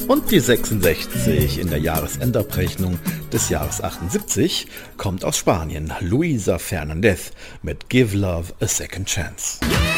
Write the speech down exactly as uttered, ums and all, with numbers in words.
Und die sechsundsechzig in der Jahresendabrechnung des Jahres achtundsiebzig kommt aus Spanien. Luisa Fernandez mit Give Love a Second Chance.